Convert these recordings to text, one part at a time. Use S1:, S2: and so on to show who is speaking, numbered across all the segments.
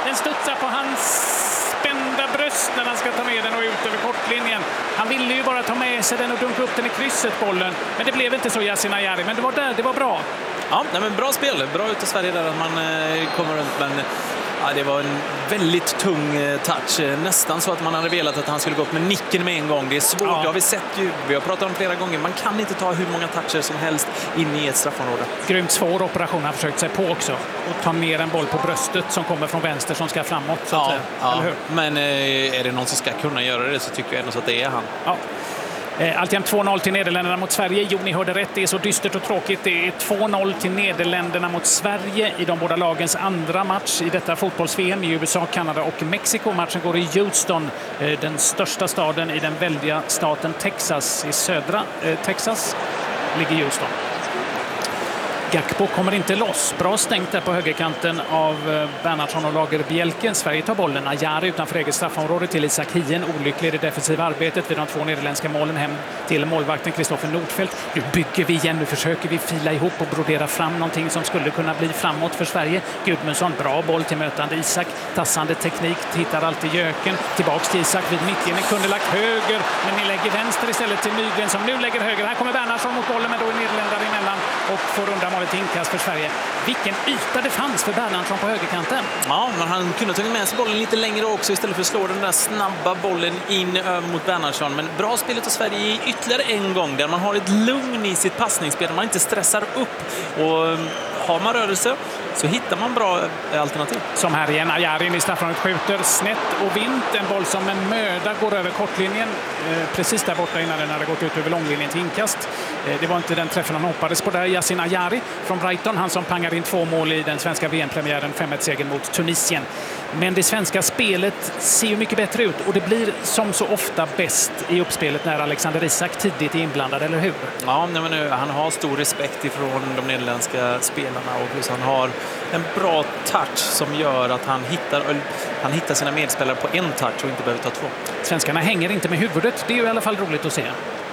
S1: Den studsar på hans spända bröst när han ska ta med den och ut över kortlinjen. Han ville ju bara ta med sig den och dunka upp den i krysset, bollen. Men det blev inte så, Yasin Ayari. Men det var där, det var bra.
S2: Ja, men bra spel. Bra ut i Sverige där att man kommer runt, men ja, det var en väldigt tung touch. Nästan så att man hade velat att han skulle gå upp med nicken med en gång. Det är svårt, det har vi sett ju. Vi har pratat om flera gånger. Man kan inte ta hur många toucher som helst in i ett straffområde.
S1: Grymt svår operation har försökt sig på också. Och ta ner en boll på bröstet som kommer från vänster som ska framåt. Så att säga. Eller hur?
S2: Men är det någon som ska kunna göra det så tycker jag ändå så att det är han.
S1: Ja. Alltjämt 2-0 till Nederländerna mot Sverige. Jo, ni hörde rätt, det är så dystert och tråkigt. Det är 2-0 till Nederländerna mot Sverige i de båda lagens andra match i detta fotbolls-VM i USA, Kanada och Mexiko. Matchen går i Houston, den största staden i den väldiga staten Texas. I södra Texas ligger Houston. Gakpo kommer inte loss. Bra stängt där på högerkanten av Bernhardsson och Lagerbielke. Sverige tar bollen. Ayari utanför eget straffområde till Isak Hien. Olycklig i det defensiva arbetet vid de två nederländska målen hem till målvakten Kristoffer Nordfeldt. Nu bygger vi igen. Nu försöker vi fila ihop och brodera fram någonting som skulle kunna bli framåt för Sverige. Gudmundsson, bra boll till mötande Isak. Tassande teknik, hittar alltid Jöken. Tillbaks till Isak vid mittlinjen. Kunde lagt höger, men ni lägger vänster istället till Nygren som nu lägger höger. Här kommer Bernhardsson mot bollen, men då är Nederländare emellan och får undan målet inkast för Sverige. Vilken yta det fanns för Bernhardsson på högerkanten.
S2: Ja, men han kunde ta med sig bollen lite längre också istället för att slå den där snabba bollen in över mot Bernhardsson. Men bra spelet av Sverige ytterligare en gång där man har ett lugn i sitt passningsspel, där man inte stressar upp. Och har man rörelse så hittar man bra alternativ.
S1: Som här igen, Ayari i straffområdet skjuter snett och vint. En boll som en möda går över kortlinjen. Precis där borta innan den hade gått ut över långlinjen till inkast. Det var inte den träffen han hoppades på där. Yasin Ayari från Brighton, han som pangade in 2 mål i den svenska VM-premiären, 5-1-segern mot Tunisien. Men det svenska spelet ser ju mycket bättre ut och det blir som så ofta bäst i uppspelet när Alexander Isak tidigt är inblandad, eller hur?
S2: Ja, men han har stor respekt ifrån de nederländska spelarna och plus han har en bra touch som gör att han hittar sina medspelare på en touch och inte behöver ta 2.
S1: Svenskarna hänger inte med huvudet, det är ju i alla fall roligt att se.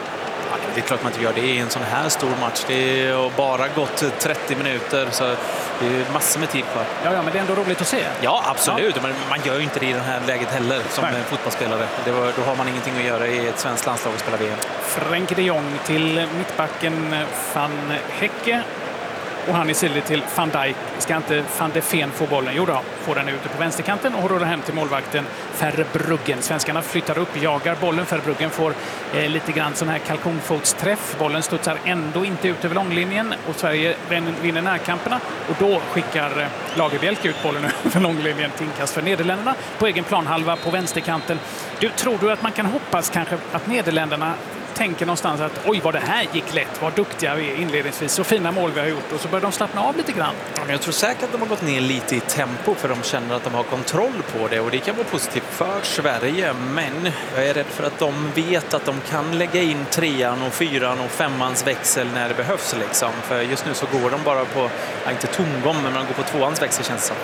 S2: Ja, det är klart man inte gör det i en sån här stor match. Det har bara gått 30 minuter så det är massor med tid kvar.
S1: Ja, men det är ändå roligt att se.
S2: Ja, absolut. Ja. Men man gör ju inte det i det här läget heller som fotbollsspelare. Då har man ingenting att göra i ett svenskt landslag och spela VM.
S1: Frenkie de Jong till mittbacken Van Hecke. Och han är sillig till Van Dijk. Ska inte Van de Ven få bollen? Jo då, får den ute på vänsterkanten och rullar hem till målvakten Verbruggen. Svenskarna flyttar upp, jagar bollen. Verbruggen får lite grann sån här kalkonfotsträff. Bollen studsar ändå inte ut över långlinjen och Sverige vinner närkamperna. Och då skickar Lagerbielke ut bollen över långlinjen till inkast för Nederländerna på egen planhalva på vänsterkanten. Tror du att man kan hoppas kanske att Nederländerna tänker någonstans att oj, vad det här gick lätt, vad duktiga vi är inledningsvis, så fina mål vi har gjort, och så börjar de slappna av lite grann.
S2: Ja, men jag tror säkert att de har gått ner lite i tempo för de känner att de har kontroll på det och det kan vara positivt för Sverige, men jag är rädd för att de vet att de kan lägga in 3:an och 4:an och 5:ans växel när det behövs liksom. För just nu så går de bara på, inte tomgång, men man går på 2:ans växel känns det som.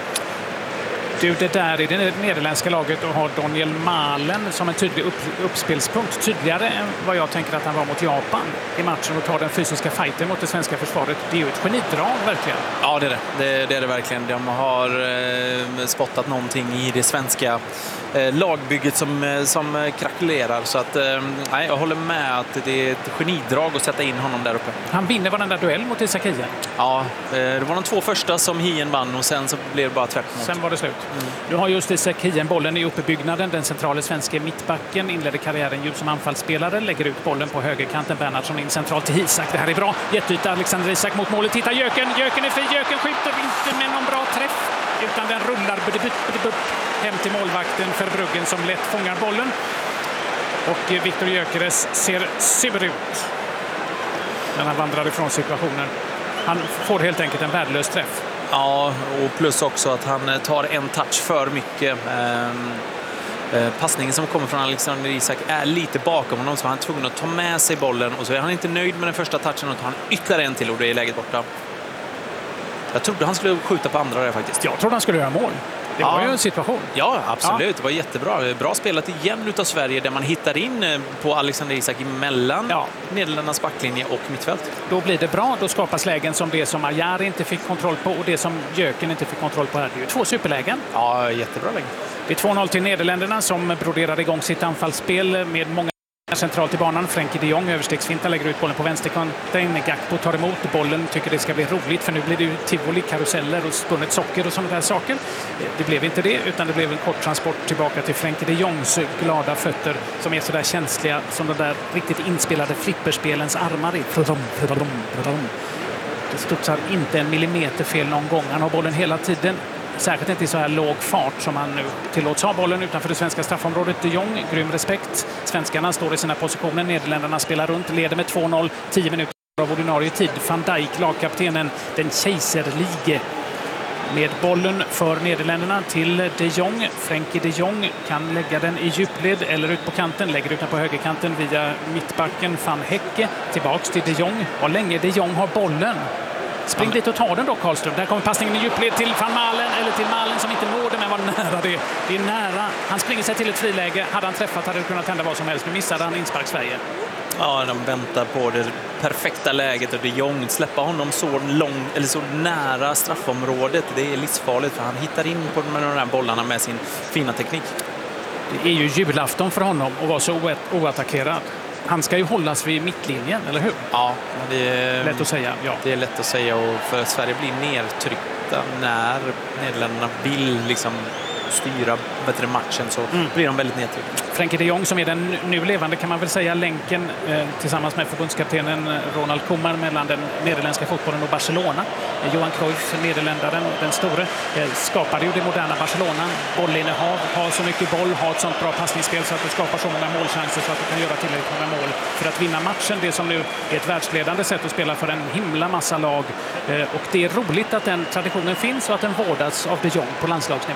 S1: Det där i det nederländska laget och har Daniel Malen som en tydlig uppspelspunkt. Tydligare än vad jag tänker att han var mot Japan i matchen och tar den fysiska fighten mot det svenska försvaret. Det är ju ett genidrag verkligen.
S2: Ja, det är det. Det är det verkligen. De har spottat någonting i det svenska lagbygget som krackelerar. Så att, nej, jag håller med att det är ett genidrag att sätta in honom där uppe.
S1: Han vinner varenda duell mot Isak Hien.
S2: Ja, det var de 2 första som Hien vann och sen så blev det bara tvärtom.
S1: Sen var det slut. Nu har just Isak Hien bollen i uppbyggnaden. Den centrala svenska mittbacken inledde karriären ju som anfallsspelare. Lägger ut bollen på högerkanten. Bernhardsson in centralt till Isak. Det här är bra. Jätteyta Alexander Isak mot målet. Titta Jöken. Jöken är fri. Jöken skjuter inte med någon bra träff. Utan den rullar hem till målvakten Verbruggen som lätt fångar bollen. Och Viktor Gyökeres ser sur ut när han vandrar ifrån situationen. Han får helt enkelt en värdelös träff.
S2: Ja, och plus också att han tar en touch för mycket. Passningen som kommer från Alexander Isak är lite bakom honom, så han är tvungen att ta med sig bollen och så är han inte nöjd med den första touchen och tar han ytterligare en till och det är läget borta. Jag trodde han skulle skjuta på andra där faktiskt.
S1: Jag trodde han skulle göra mål. Det var ju en situation.
S2: Ja, absolut. Det var jättebra. Bra spelat igen utav Sverige där man hittar in på Alexander Isak mellan Nederländernas backlinje och mittfält.
S1: Då blir det bra. Då skapas lägen som det som Ajari inte fick kontroll på och det som Jöken inte fick kontroll på här. Det är ju 2 superlägen.
S2: Ja, jättebra lägen.
S1: Det är 2-0 till Nederländerna som broderar igång sitt anfallsspel med många centralt i banan. Frenkie de Jong överstegsfintar, lägger ut bollen på vänsterkanten. Gakpo tar emot bollen, tycker det ska bli roligt för nu blir det ju tivoli, karuseller och spunnet socker och sådana där saker. Det blev inte det, utan det blev en kort transport tillbaka till Frenkie de Jongs glada fötter som är så där känsliga som de där riktigt inspelade flipperspelens armar är. Det studsar inte en millimeter fel någon gång. Han har bollen hela tiden. Särskilt inte i så här låg fart som han nu tillåts ha bollen utanför det svenska straffområdet. De Jong, grym respekt. Svenskarna står i sina positioner. Nederländerna spelar runt, leder med 2-0. 10 minuter av ordinarie tid. Van Dijk, lagkaptenen, den kejserlige. Med bollen för Nederländerna till de Jong. Frenkie de Jong kan lägga den i djupled eller ut på kanten. Lägger ut den på högerkanten via mittbacken Van Hecke. Tillbaks till de Jong. Och länge de Jong har bollen. Spring dit och ta den då, Karlström. Där kommer passningen i djupled till Van Malen, eller till Malen som inte når den, men var nära det. Det är nära. Han springer sig till ett friläge. Hade han träffat hade det kunnat hända vad som helst. Nu missade han inspark Sverige. Ja,
S2: de väntar på det perfekta läget och de Jong släppa honom så långt eller så nära straffområdet. Det är livsfarligt för han hittar in på de här bollarna med sin fina teknik.
S1: Det är ju julafton för honom att vara så oattackerad. Han ska ju hållas vid mittlinjen, eller hur?
S2: Ja, det är
S1: lätt att säga. Ja.
S2: Det är lätt att säga och för att Sverige blir nedtryckta när Nederländerna vill liksom styra matchen så blir de väldigt nedtryckta.
S1: Frenkie de Jong som är den nu levande kan man väl säga länken tillsammans med förbundskaptenen Ronald Koeman mellan den nederländska fotbollen och Barcelona. Johan Cruyff, nederländaren, den store, skapade ju det moderna Barcelona. Bollinnehav, har så mycket boll, har ett sånt bra passningsspel så att det skapar så många målchanser så att det kan göra tillräckligt många mål för att vinna matchen. Det som nu är ett världsledande sätt att spela för en himla massa lag. Och det är roligt att den traditionen finns och att den vårdas av de Jong på landslagsnivå.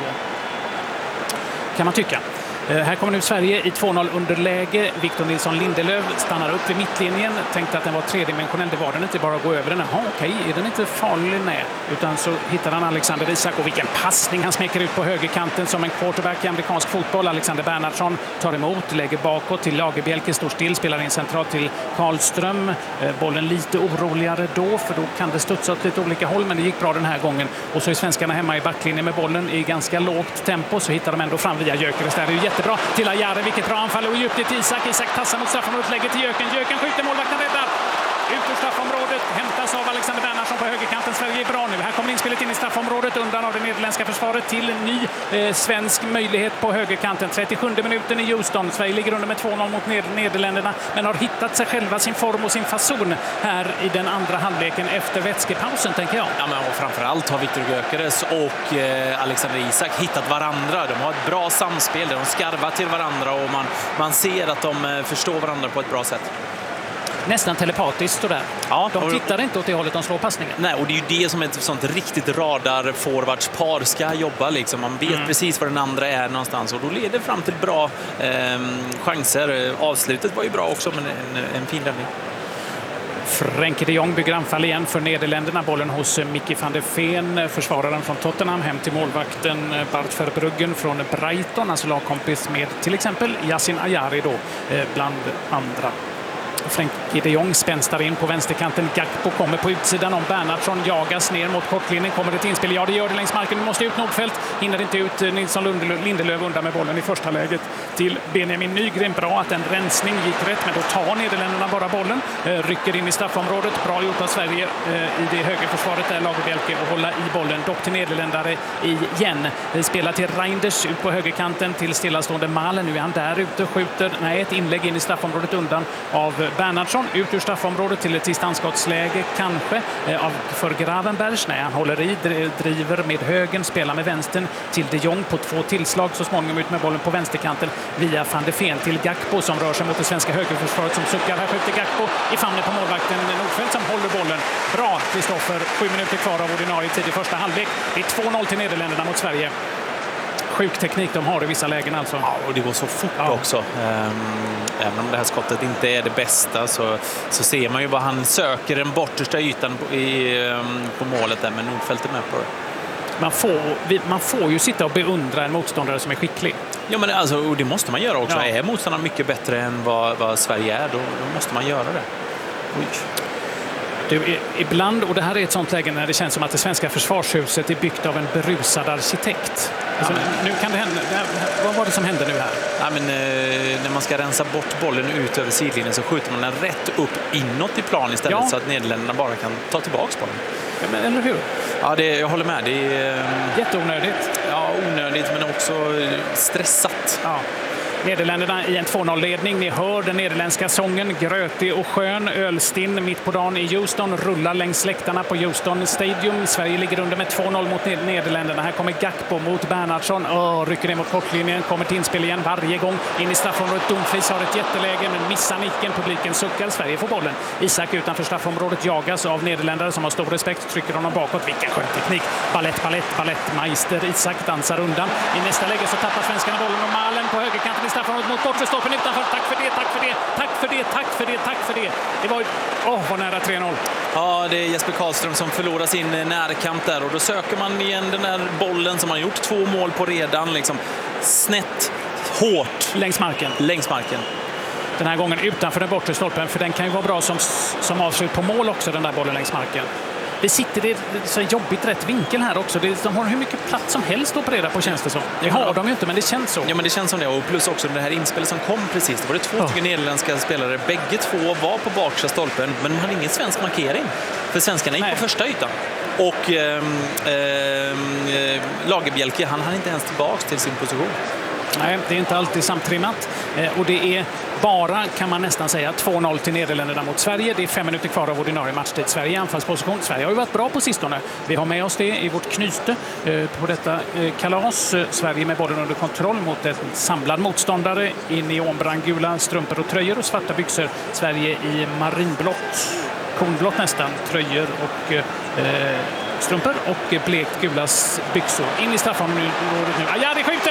S1: Kan man tycka. Här kommer nu Sverige i 2-0 underläge. Victor Nilsson Lindelöf stannar upp vid mittlinjen. Tänkte att den var tredimensionell. Det var den inte, bara att gå över den. Jaha, okej, är den inte farlig? Nej. Utan så hittar han Alexander Isak och vilken passning han smäcker ut på högerkanten som en quarterback i amerikansk fotboll. Alexander Bernhardsson tar emot, lägger bakåt till Lagerbielke, står still, spelar in centralt till Karlström. Bollen lite oroligare då, för då kan det studsa åt lite olika håll, men det gick bra den här gången. Och så är svenskarna hemma i backlinjen med bollen i ganska lågt tempo, så hittar de ändå fram via Gyökeres. Det är ju jättebra till Ajari, vilket bra anfall och djupt till Isak. Isak tassar mot straffområdet, lägger till Jöken. Jöken skjuter, målvakten räddar. Ut ur straffområdet, hämtas av Alexander Bernhardsson på högerkanten. Sverige är bra nu. Här kommer inspelet in i straffområdet undan av det nederländska försvaret till en ny svensk möjlighet på högerkanten. 37 minuten i Houston. Sverige ligger under med 2-0 mot Nederländerna, men har hittat sig själva, sin form och sin fason här i den andra halvleken efter vätskepausen, tänker jag.
S2: Ja, men och framförallt har Victor Gyökeres och Alexander Isak hittat varandra. De har ett bra samspel, de skarvar till varandra och man ser att de förstår varandra på ett bra sätt.
S1: Nästan telepatiskt sådär. Ja, de tittar inte åt det hållet de slår passningen.
S2: Nej, och det är ju det som ett sånt riktigt radar-forwardspar ska jobba. Liksom. Man vet precis var den andra är någonstans och då leder det fram till bra chanser. Avslutet var ju bra också, men en fin räddning.
S1: Frenkie de Jong bygger anfall igen för Nederländerna. Bollen hos Mickey van der Veen, försvararen från Tottenham, hem till målvakten Bart Verbruggen från Brighton, alltså lagkompis med till exempel Yassin Ajari då, bland andra. Frenkie de Jong spänstar in på vänsterkanten. Gakpo kommer på utsidan om Bernhardsson. Jagas ner mot kortlinjen. Kommer det ett inspel? Ja, det gör det längs marken. Nu måste ut Nordfeldt. Hinner inte ut Nilsson Lindelöf undan med bollen i första läget till Benjamin Nygren. Bra att en rensning gick rätt, men då tar Nederländerna bara bollen. Rycker in i straffområdet. Bra gjort av Sverige i det högerförsvaret där Lagerbielke och hålla i bollen. Dock till Nederländare igen. Spelar till Reinders ut på högerkanten till stillastående Malen. Nu är han där ute och skjuter. Nej, ett inlägg in i straffområdet undan av Bernhardsson. Ut ur straffområdet till ett distansskottsläge kanske för Gravenbergs. Nej, han håller i, driver med högen, spelar med vänstern till de Jong på 2 tillslag. Så småningom ut med bollen på vänsterkanten via van der Veen till Gakpo som rör sig mot det svenska högerförsvaret som suckar. Här skjuter Gakpo i famnen på målvakten Nordfeldt som håller bollen. Bra, Kristoffer. 7 minuter kvar av ordinarie tid i första halvlek. Det är 2-0 till Nederländerna mot Sverige. sjuk teknik de har i vissa lägen alltså.
S2: Ja, och det går så fort också. Även om det här skottet inte är det bästa så ser man ju vad han söker den bortersta ytan på målet där, men Nordfeldt är med på det.
S1: Man får ju sitta och beundra en motståndare som är skicklig.
S2: Ja, men alltså, och det måste man göra också.
S1: Ja.
S2: Är motståndaren mycket bättre än vad Sverige är, då måste man göra det. Oj.
S1: Du, ibland, och det här är ett sånt läge när det känns som att det svenska försvarshuset är byggt av en berusad arkitekt. Alltså, nu kan det hända. Vad var det som hände nu här?
S2: Ja, men, när man ska rensa bort bollen ut över sidlinjen så skjuter man den rätt upp inåt i plan istället så att Nederländerna bara kan ta tillbaka bollen.
S1: Ja, men, eller hur?
S2: Ja, jag håller med. Det är
S1: jätteonödigt.
S2: Ja, onödigt men också stressat.
S1: Ja. Nederländerna i en 2-0-ledning. Ni hör den nederländska sången, grötig och skön. Ölstinn mitt på dagen i Houston, rullar längs läktarna på Houston Stadium. Sverige ligger under med 2-0 mot Nederländerna. Här kommer Gakpo mot Bernhardsson. Rycker ner mot kortlinjen, kommer till inspel igen varje gång. In i straffområdet, Dumfries har ett jätteläge men missar nicken. Publiken suckar, Sverige får bollen. Isak utanför straffområdet jagas av nederländare som har stor respekt, trycker honom bakåt. Vilken skön teknik. Balett, Isak dansar undan. I nästa läge så tappar svenskarna bollen och Malen på högerkanten i straffområdet mot bortre stolpen utanför. Tack för det. Det var nära 3-0.
S2: Ja, det är Jesper Karlström som förlorar sin närkamp där och då söker man igen den där bollen som man gjort 2 mål på redan, liksom snett, hårt
S1: längs marken. Den här gången utanför den bortre stolpen, för den kan ju vara bra som avslut på mål också, den där bollen längs marken. Det sitter det så jobbigt rätt vinkel här också. De har hur mycket plats som helst att operera på, känns det som. Det har de ju inte, men det känns så.
S2: Ja, men det känns som det. Och plus också det här inspelet som kom precis. Det var det 2 nederländska spelare. Bägge 2 var på bakre stolpen, men de hade ingen svensk markering. För svenskarna gick på första ytan. Och Lagerbjälke, han hade inte ens tillbaka till sin position.
S1: Nej, det är inte alltid samtrimmat. Och det är bara, kan man nästan säga, 2-0 till Nederländerna mot Sverige. Det är 5 minuter kvar av ordinarie matchtid. Sverige i anfallsposition. Sverige har ju varit bra på sistone. Vi har med oss det i vårt knyte på detta kalas. Sverige med bollen under kontroll mot en samlad motståndare i neonbrandgula strumpor och tröjor och svarta byxor. Sverige i marinblått, kornblått nästan, tröjor och strumpor och blekt gula byxor. In i straffområdet nu. Det skjuter!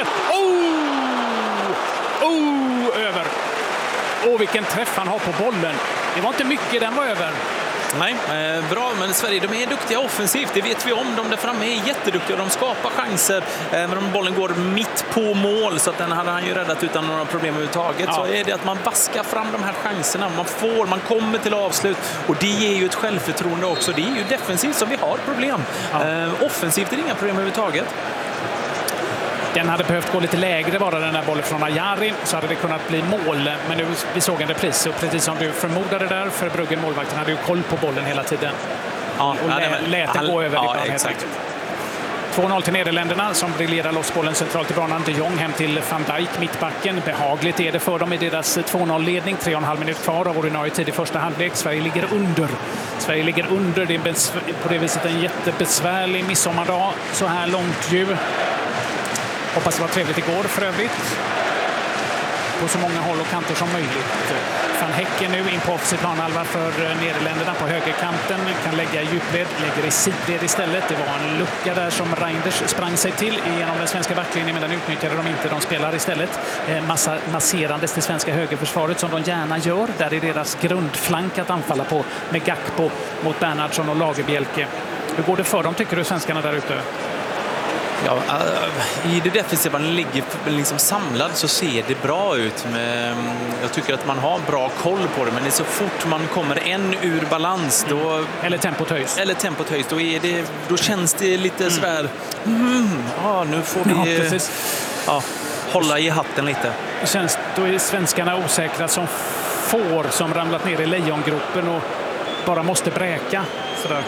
S1: Över. Vilken träff han har på bollen. Det var inte mycket, den var över.
S2: Nej, bra, men Sverige, de är duktiga offensivt. Det vet vi om. De där framme är jätteduktiga. De skapar chanser. Men om bollen går mitt på mål, så att den hade han ju räddat utan några problem överhuvudtaget, så är det att man vaskar fram de här chanserna. Man kommer till avslut. Och det ger ju ett självförtroende också. Det är ju defensivt som vi har problem. Offensivt är det inga problem överhuvudtaget.
S1: Den hade behövt gå lite lägre, bara den där bollen från Ajari, så hade det kunnat bli mål. Men nu vi såg en repris, och precis som du förmodade där, för Bruggen, målvakten, hade ju koll på bollen hela tiden. Lät den gå över.
S2: Exakt.
S1: 2-0 till Nederländerna som briljerar loss bollen centralt i banan. De Jong hem till Van Dijk, mittbacken. Behagligt är det för dem i deras 2-0-ledning. 3,5 minuter kvar av ordinarie tid i första halvlek. Sverige ligger under. Det är på det viset en jättebesvärlig midsommardag så här långt ju. Hoppas det var trevligt igår för övrigt. På så många håll och kanter som möjligt. Van Häcken nu in på offensiv planhalva för Nederländerna på högerkanten. Kan lägga i djupled, lägger i sidled istället. Det var en lucka där som Reinders sprang sig till genom den svenska backlinjen, men den utnyttjade de inte. De spelar istället masserandes till svenska högerförsvaret som de gärna gör. Där är deras grundflank att anfalla på med Gakpo mot Bernhardsson och Lagerbjälke. Hur går det för dem, tycker du, svenskarna där ute?
S2: Ja, i det defensiva ligger liksom samlad så ser det bra ut. Jag tycker att man har bra koll på det, men det är så fort man kommer ur balans då,
S1: eller tempot höjs,
S2: då känns det lite sådär nu får vi hålla i hatten lite.
S1: Då är svenskarna osäkra som får som ramlat ner i lejongropen och bara måste bräka sådär.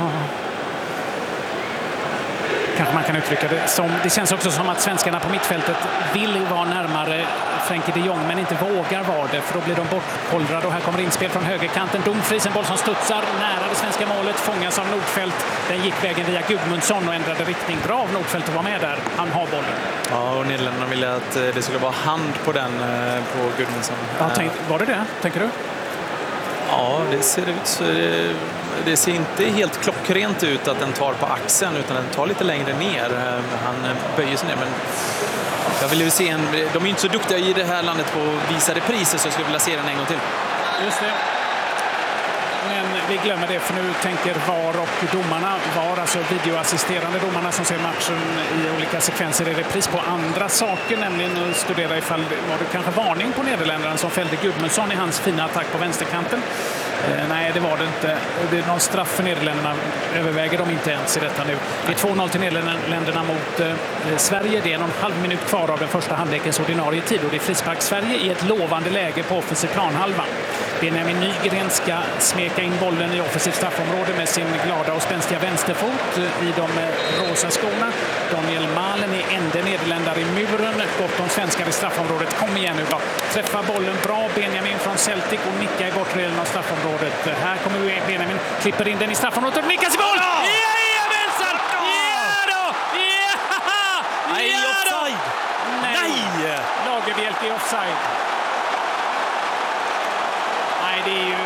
S1: Kanske man kan uttrycka det som. Det känns också som att svenskarna på mittfältet vill vara närmare Frenkie de Jong, men inte vågar vara det, för då blir de bortkollrade. Och här kommer inspel från högerkanten. Dumfries, en boll som studsar nära det svenska målet, fångas av Nordfeldt. Den gick vägen via Gudmundsson och ändrade riktning. Bra av Nordfeldt att vara med där. Han har bollen.
S2: Ja, och Nederländerna ville att det skulle vara hand på den på Gudmundsson.
S1: Ja, var det, tänker du?
S2: Ja, det ser ut så. det ser inte helt klockrent ut att den tar på axeln, utan den tar lite längre ner. Han böjer sig ner, men jag vill se de är inte så duktiga i det här landet på att visa repriser, så jag skulle vilja se den en gång till.
S1: Just det. Men vi glömmer det, för nu tänker VAR och domarna, VAR, alltså videoassisterande domarna som ser matchen i olika sekvenser i repris, på andra saker, nämligen att studera ifall var det kanske varning på nederländaren som fällde Gudmundsson i hans fina attack på vänsterkanten. Nej, det var det inte. Det är någon straff för Nederländerna, överväger de inte ens i detta nu. Det är 2-0 till Nederländerna mot Sverige. Det är 1,5 minut kvar av den första halvlekens ordinarie tid, och det är frispark Sverige i ett lovande läge på offensiv planhalva. Benjamin Nygren ska smeka in bollen i offensivt straffområde med sin glada och spänstiga vänsterfot i de rosa skorna. Daniel Malen är enda nederländare i muren. Gott om svenskar i straffområdet. Kom igen nu då. Träffa bollen bra, Benjamin från Celtic, och nicka i bortre delen av straffområdet. Här kommer Benjamin, klipper in den i straffområdet och nickas i boll! Jajamensan! Ja då! Ja!
S2: Nej, offside! Nej!
S1: Lagerbielke är offside. Nej, det är ju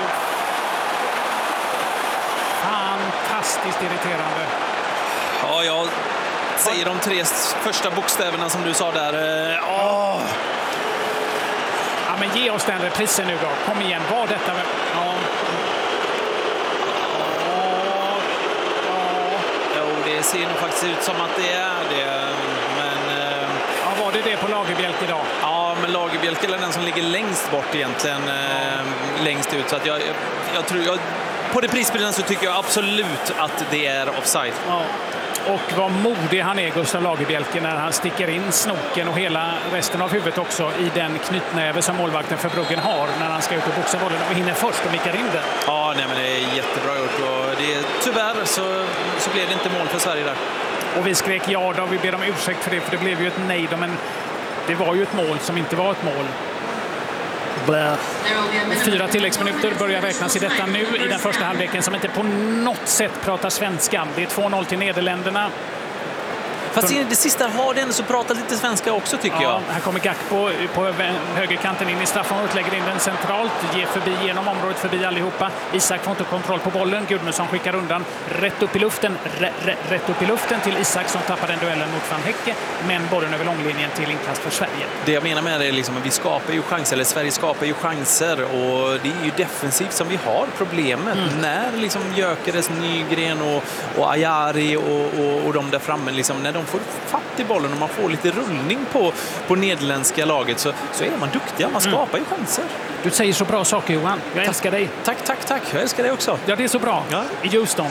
S1: fantastiskt irriterande.
S2: Ja, jag säger de 3 första bokstäverna som du sa där.
S1: Ja, men ge oss den reprisen nu då. Kom igen, var detta... Ja.
S2: Jo, det ser nog faktiskt ut som att det är det. Men...
S1: Ja, var det på Lagerbielke idag?
S2: Ja, men Lagerbielke är den som ligger längst bort egentligen. Längst ut. Så att jag tror... På reprisbilden så tycker jag absolut att det är offside.
S1: Ja. Och vad modig han är, Gustav Lagerbielke, när han sticker in snoken och hela resten av huvudet också i den knytnäve som målvakten för Bruggen har när han ska ut och boxa bollen, och hinner först och nickar in den.
S2: Ja, nej, men det är jättebra gjort, och tyvärr så blev det inte mål för Sverige där.
S1: Och vi skrek ja då, vi ber om ursäkt för det blev ju ett nej då, men det var ju ett mål som inte var ett mål. 4 tilläggsminuter börjar räknas i detta nu i den första halvleken som inte på något sätt pratar svenska. Det är 2-0 till Nederländerna.
S2: Fast i det sista har den så pratat lite svenska också, tycker jag.
S1: Här kommer Gakpo på högerkanten in i straffområdet, lägger in den centralt, ger förbi genom området, förbi allihopa. Isak får inte kontroll på bollen. Gudmundsson skickar undan rätt upp i luften, rätt upp i luften till Isak som tappar den duellen mot Van Hecke, men bollen över långlinjen till inkast för Sverige.
S2: Det jag menar med det är liksom att vi skapar ju chanser, eller Sverige skapar ju chanser, och det är ju defensivt som vi har problemet. När liksom Gyökeres, Nygren och Ajari och de där framme, liksom, när de får fatt i bollen och man får lite rullning på nederländska laget, så är man duktiga, man skapar ju chanser.
S1: Du säger så bra saker, Johan. Jag älskar dig.
S2: Tack. Jag älskar dig också.
S1: Ja, det är så bra. Ja. I Houston.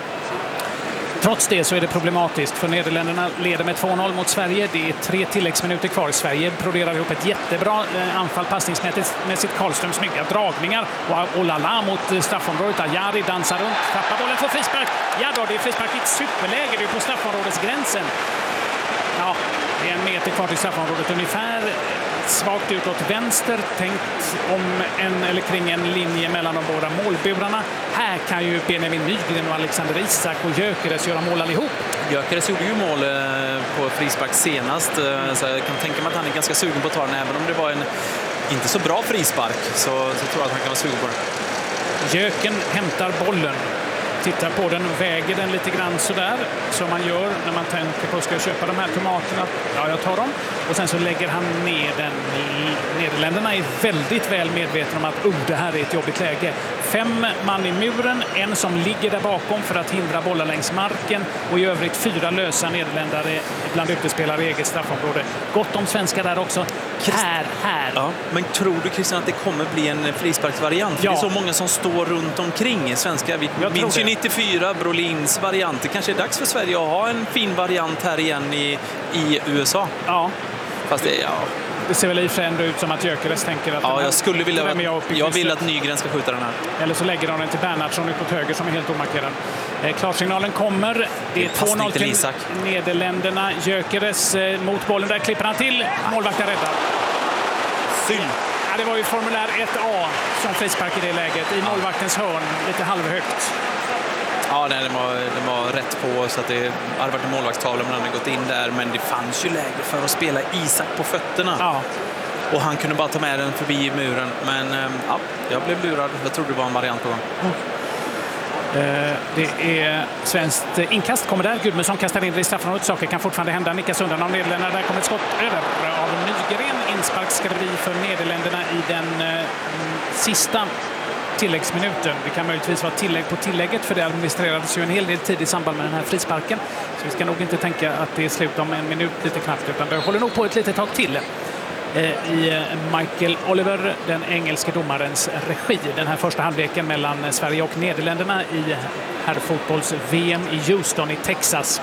S1: Trots det så är det problematiskt, för Nederländerna leder med 2-0 mot Sverige. Det är 3 tilläggsminuter kvar. Sverige broderar ihop ett jättebra anfall passningsmässigt. Karlström snygga dragningar. Och Lala mot straffområdet. Ajari dansar runt, tappar bollen, får frispark. Ja då, det är frispark i ett superläge. Det är på straffområdesgränsen. Ja, det är 1 meter kvar till straffområdet ungefär. Svagt utåt vänster, tänkt om kring en linje mellan de båda målburarna. Här kan ju Benjamin Nygren och Alexander Isak och Gyökeres göra mål allihop. Gyökeres
S2: gjorde ju mål på frispark senast, så jag kan tänka mig att han är ganska sugen på att ta den, även om det var en inte så bra frispark, så tror jag att han kan vara sugen på den.
S1: Gyöken hämtar bollen, tittar på den, väger den lite grann sådär, som man gör när man tänker på att ska köpa de här tomaterna. Ja, jag tar dem. Och sen så lägger han ner den. Nederländerna är väldigt väl medvetna om att det här är ett jobbigt läge. 5 man i muren, en som ligger där bakom för att hindra bollar längs marken, och i övrigt 4 lösa nederländare bland utespelare i eget straffområde. Gott om svenskar där också. Här.
S2: Ja, men tror du, Christian, att det kommer bli en frisparksvariant? Ja. Det är så många som står runt omkring svenskar. Vi minns ju 94, Brolins variant. Det kanske är dags för Sverige att ha en fin variant här igen i USA.
S1: Ja.
S2: Fast
S1: det ser väl i för ändå ut som att Gyökeres tänker att...
S2: Ja, jag vill att Nygren ska skjuta den här.
S1: Eller så lägger de den till Bernhardsson ut på höger som är helt omarkerad. Klarsignalen kommer. Det är 2-0 till Nederländerna. Gyökeres mot bollen. Där klipper han till. Målvakten räddar.
S2: Synd.
S1: Ja, det var ju formulär 1A som frispark i det läget. I målvaktens hörn. Lite halvhögt.
S2: Ja, nej, den var rätt på, så att det hade varit en målvaktstavla, men han hade gått in där. Men det fanns ju läge för att spela Isak på fötterna.
S1: Ja.
S2: Och han kunde bara ta med den förbi muren. Men jag blev lurad. Jag trodde det var en variant på gång.
S1: Det är svenskt inkast, kommer där. Gudmundsson kastar in det i straffområdet. Saker kan fortfarande hända. Nickas undan av Nederländerna. Där kommer ett skott över av Nygren. Inspark ska det bli för Nederländerna i den sista tilläggsminuten. Det kan möjligtvis vara tillägg på tillägget, för det administrerades ju en hel del tid i samband med den här frisparken. Så vi ska nog inte tänka att det är slut om en minut lite knappt, utan det håller nog på ett litet tag till i Michael Oliver, den engelska domarens regi. Den här första halvleken mellan Sverige och Nederländerna i herrfotbolls-VM i Houston i Texas.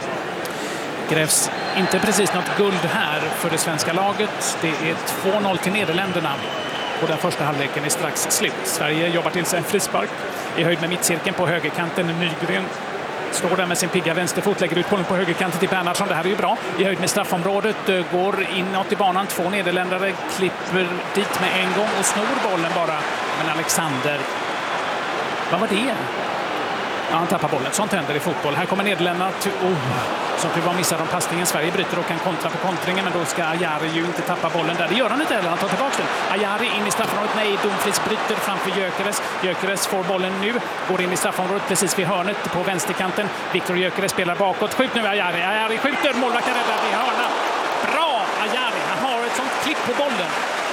S1: Grävs inte precis något guld här för det svenska laget. Det är 2-0 till Nederländerna. Och den första halvleken är strax slut. Sverige jobbar till sig en frispark i höjd med mittcirkeln på högerkanten. Nygren står där med sin pigga vänsterfot, lägger ut bollen på högerkanten till Bernhardsson. Det här är ju bra. I höjd med straffområdet, går inåt i banan. 2 nederländare klipper dit med en gång och snor bollen bara. Men Alexander, vad var det? Ja, han tappar bollen. Sånt händer i fotboll. Här kommer Nederländerna som var missar de passningen. Sverige bryter och kan kontra på kontringen, men då ska Ajari ju inte tappa bollen där. Det gör han inte heller. Han tar tillbaka den. Ajari in i straffområdet. Nej, Dumfries bryter framför Gyökeres. Gyökeres får bollen nu. Går in i straffområdet precis vid hörnet på vänsterkanten. Viktor Gyökeres spelar bakåt. Skjut nu Ajari. Ajari skjuter. Målvakten räddar i hörna. Bra Ajari. Han har ett sånt klipp på bollen.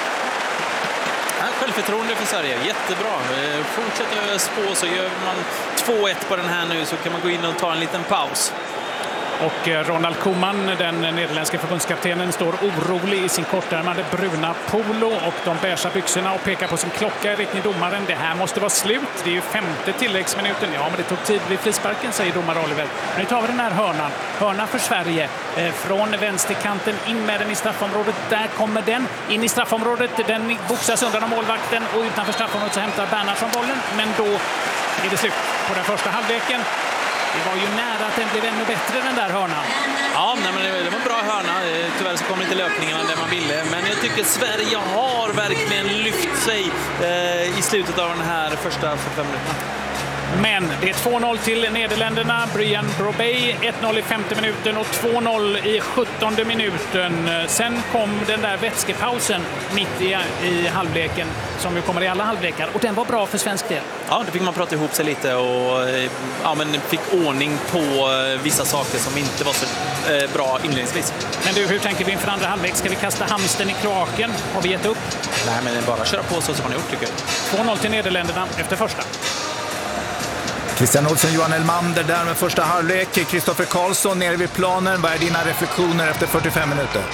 S2: Självförtroende för Sverige, jättebra. Fortsätter spå, så gör man 2-1 på den här nu, så kan man gå in och ta en liten paus.
S1: Och Ronald Koeman, den nederländska förbundskaptenen, står orolig i sin kortärmade bruna polo och de beige byxorna och pekar på sin klocka i riktning domaren. Det här måste vara slut. Det är ju 5:e tilläggsminuten. Ja, men det tog tid vid frisparken, säger domare Oliver. Nu tar vi den här hörnan. Hörna för Sverige. Från vänsterkanten in med den i straffområdet. Där kommer den in i straffområdet. Den boxas undan av målvakten och utanför straffområdet så hämtar Bernhardsson bollen. Men då är det slut på den första halvleken. Det var ju nära att den blev ännu bättre, den där hörnan.
S2: Ja, men det var en bra hörna. Tyvärr så kom inte löpningarna där man ville. Men jag tycker Sverige har verkligen lyft sig i slutet av den här första 45 minuterna.
S1: Men det är 2-0 till Nederländerna. Brian Brobey 1-0 i 5:e minuten och 2-0 i 17:e minuten. Sen kom den där vätskepausen mitt i halvleken, som ju kommer i alla halvlekar. Och den var bra för svensk del.
S2: Ja, det fick man prata ihop sig lite och fick ordning på vissa saker som inte var så bra inledningsvis.
S1: Men du, hur tänker vi inför andra halvlek? Ska vi kasta hamsten i kloaken? Har vi gett upp?
S2: Nej, men bara köra på så som man har gjort, tycker jag.
S1: 2-0 till Nederländerna efter första.
S3: Christian Olsson, Johan Elmander där med första halvlek. Kristoffer Karlsson nere vid planen. Vad är dina reflektioner efter 45 minuter?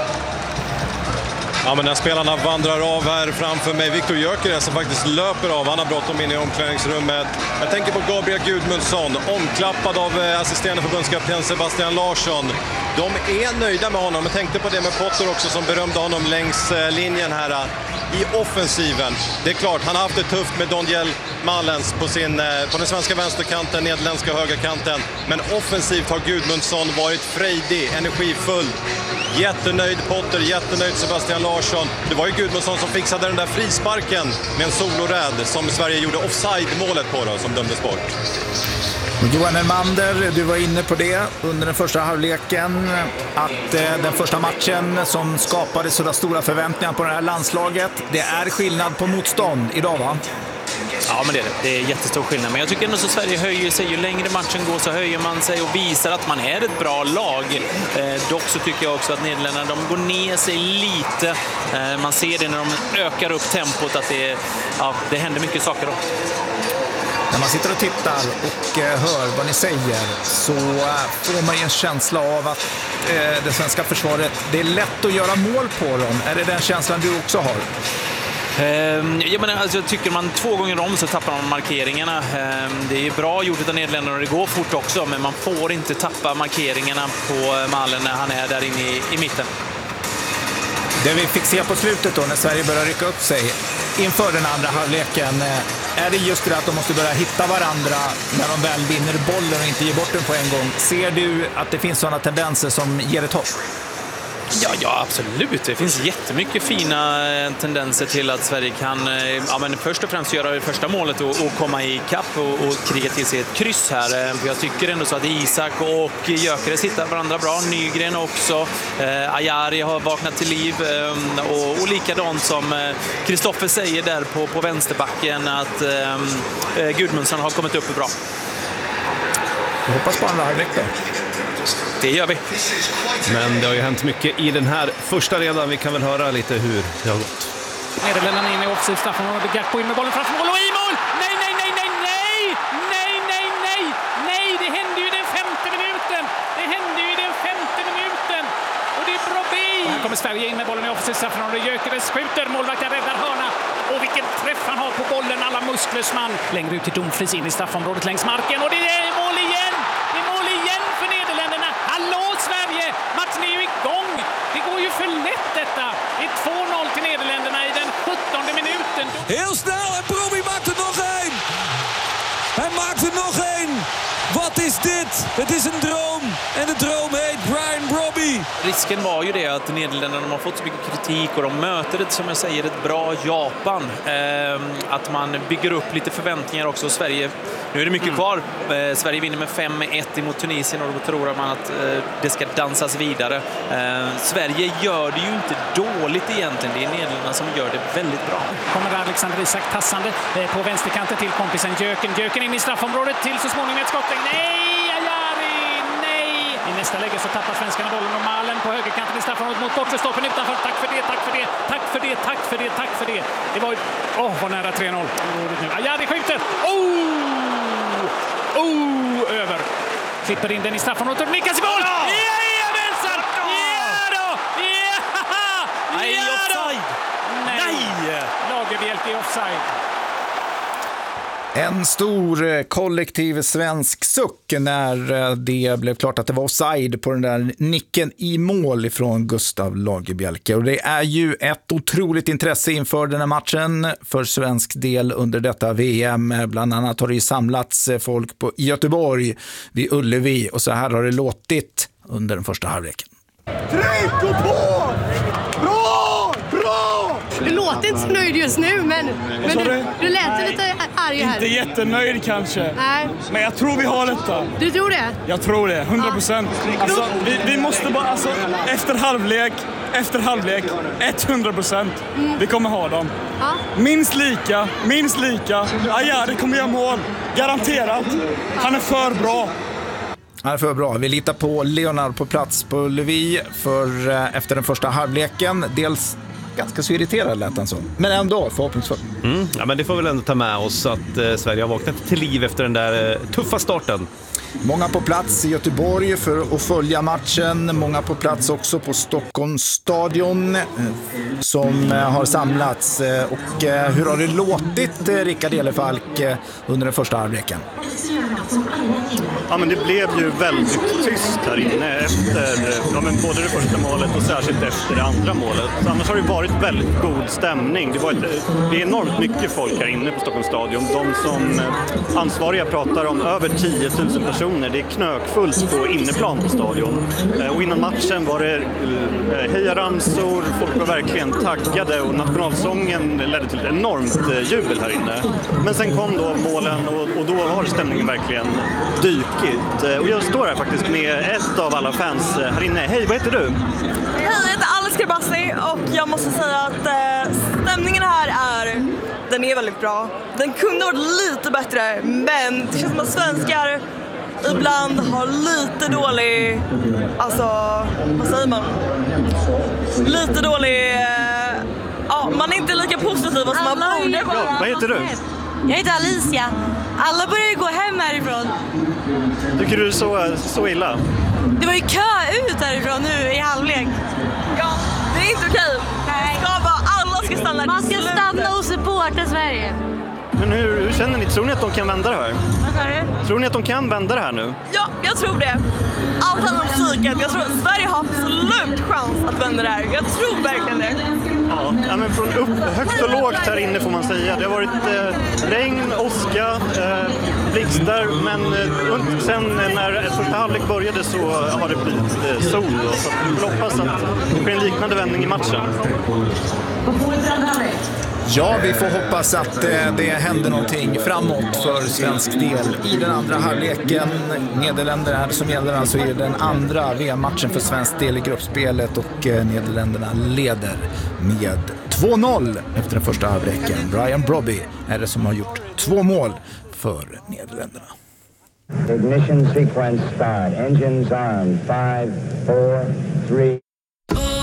S4: Ja, men när spelarna vandrar av här framför mig, Viktor Gyökeres som faktiskt löper av. Han har bråttom in i omklädningsrummet. Jag tänker på Gabriel Gudmundsson, omklappad av assisterande förbundskapten Sebastian Larsson. De är nöjda med honom. Jag tänkte på det med Potter också, som berömde honom längs linjen här i offensiven. Det är klart, han har haft det tufft med Daniel Malens på den svenska vänsterkanten, nederländska högerkanten. Men offensivt har Gudmundsson varit frejdig, energifull. Jättenöjd Potter, jättenöjd Sebastian Larsson. Det var ju Gudmundsson som fixade den där frisparken med en soloräd som Sverige gjorde offside-målet på då, som dömdes bort.
S3: Johan Elmander, du var inne på det under den första halvleken, att den första matchen som skapade så stora förväntningar på det här landslaget, det är skillnad på motstånd idag, va?
S2: Ja, men det är jättestor skillnad. Men jag tycker ändå så Sverige höjer sig. Ju längre matchen går så höjer man sig och visar att man är ett bra lag. Dock så tycker jag också att Nederländerna, de går ner sig lite. Man ser det när de ökar upp tempot, att det händer mycket saker då.
S3: När man sitter och tittar och hör vad ni säger så får man en känsla av att det svenska försvaret, det är lätt att göra mål på dem. Är det den känslan du också har?
S2: Jag tycker man 2 gånger om så tappar man markeringarna. Det är bra gjort av Nederländerna och det går fort också, men man får inte tappa markeringarna på Malen när han är där inne i mitten.
S3: Det vi fick se på slutet då, när Sverige börjar rycka upp sig inför den andra halvleken, är det just det att de måste börja hitta varandra när de väl vinner bollen och inte ger bort den på en gång. Ser du att det finns sådana tendenser som ger ett hopp?
S2: Ja, absolut. Det finns jättemycket fina tendenser till att Sverige kan men först och främst göra det första målet och komma i kapp och kriga till sig ett kryss här. Jag tycker ändå så att Isak och Gyökeres hittar varandra bra. Nygren också. Ajari har vaknat till liv. Och likadant som Kristoffer säger där på vänsterbacken att Gudmundsson har kommit upp bra.
S3: Jag hoppas på andra halvlek då.
S2: Det gör vi.
S5: Men det har ju hänt mycket i den här första redan. Vi kan väl höra lite hur det har gått.
S1: Nederländerna in i offside straffområdet. Gakpo in med bollen framför mål och i mål! Nej! Det hände ju i den 5:e minuten! Och det är Brobbey! Och här kommer Sverige in med bollen i offside straffområdet. Gyökeres skjuter, målvakten räddar hörna. Och vilken träff han har på bollen, alla musklers man. Längre ut till Dumfries in i straffområdet längs marken. Och det är mål igen! Det är mål igen för Nederländerna. Hallå Sverige! Matchen är ju igång! Det går ju för lätt detta. Det är 2-0 till Nederländerna i den 17:e minuten.
S6: Heel snel en Brobbey maakt er nog één. Hij maakt er nog één. Wat is dit? Het is en de droom heet Brian Brobbey.
S2: Risken var ju det att Nederländerna har fått så mycket kritik och de möter ett, som jag säger, ett bra Japan. Att man bygger upp lite förväntningar också. Sverige, nu är det mycket kvar. Sverige vinner med 5-1 emot Tunisien och då tror man att det ska dansas vidare. Sverige gör det ju inte dåligt egentligen. Det är Nederländerna som gör det väldigt bra.
S1: Kommer Alexander Isak tassande på vänsterkanten till kompisen Gyöken in i straffområdet till så småningom ett skott. Nej, Ajari, nej! I nästa läge så tappar svenskarna bollen och Malen på högerkanten i straffområdet mot bortre-stoppen utanför. Tack för det. Det var ju... vad nära 3-0. Ajari skjuter! Över. Klipper in den i straffområdet och nickas i mål! Jajamensan!
S2: Nej, offside! Nej!
S1: Lagerbielke är offside.
S3: En stor kollektiv svensk suck när det blev klart att det var offside på den där nicken i mål ifrån Gustav Lagerbielke. Och det är ju ett otroligt intresse inför den här matchen för svensk del under detta VM. Bland annat har det ju samlats folk i Göteborg vid Ullevi och så här har det låtit under den första halvleken.
S7: Tryck och på! Bra!
S8: Du låter inte så nöjd just nu, men du lät lite arg här.
S7: Inte jättenöjd kanske.
S8: Nej.
S7: Men jag tror vi har detta.
S8: Du tror det?
S7: Jag tror det, 100%. Alltså, vi måste bara, efter halvlek, 100%. Vi kommer ha dem.
S8: Ja.
S7: Minst lika. Ajari kommer göra mål. Garanterat. Han är för bra.
S3: Han är för bra. Vi litar på Leonard på plats på Ullevi för efter den första halvleken. Dels ganska så irriterad lät han så. Men ändå förhoppningsfull.
S5: Ja, men det får väl ändå ta med oss att Sverige har vaknat till liv efter den där tuffa starten.
S3: Många på plats i Göteborg för att följa matchen. Många på plats också på Stockholms stadion som har samlats. Och hur har det låtit, Rickard Elefalk, under den första halvleken?
S9: Ja, men det blev ju väldigt tyst här inne efter både det första målet och särskilt efter det andra målet. Så annars har det varit väldigt god stämning. Det är enormt mycket folk här inne på Stockholms stadion. De som ansvariga pratar om över 10 000 personer. Det är knökfullt på inneplan på stadion. Och innan matchen var det hejaramsor, folk var verkligen taggade och nationalsången ledde till ett enormt jubel här inne. Men sen kom då målen och då har stämningen verkligen dykit. Och jag står här faktiskt med ett av alla fans här inne. Hej, vad heter du?
S10: Hej, jag heter Alice Krabassi och jag måste säga att stämningen här den är väldigt bra. Den kunde varit lite bättre, men det känns som att svenskar ibland har lite dålig, vad säger man? Lite dålig, man är inte lika positiv som man borde vara.
S9: Vad heter du?
S10: Jag heter Alicia. Alla börjar ju gå hem härifrån.
S9: Tycker du så illa?
S10: Det var ju kö ut härifrån nu i halvlek. Ja, det är inte okej. Alla ska stanna.
S8: Man ska stanna och supporta Sverige.
S9: Men hur känner ni? Tror ni att de kan vända det här?
S10: Vad sa du?
S9: Tror ni att de kan vända det här nu?
S10: Ja, jag tror det. Allt handlar om psyket. Jag tror att Sverige har absolut chans att vända det här. Jag tror verkligen det.
S9: Ja, men från högt och lågt här inne får man säga. Det har varit regn, åska, blixtar, men sen när första halvlek började så har det blivit sol. Då, så vi hoppas att det blir en liknande vändning i matchen.
S3: Ja, vi får hoppas att det händer någonting framåt för svensk del i den andra halvleken. Nederländerna är det som gäller alltså i den andra VM-matchen för svensk del i gruppspelet och Nederländerna leder med 2-0 efter den första halvleken. Brian Brobby är det som har gjort 2 mål för Nederländerna.
S11: Ignition sequence start. Engines on. 5, 4, 3...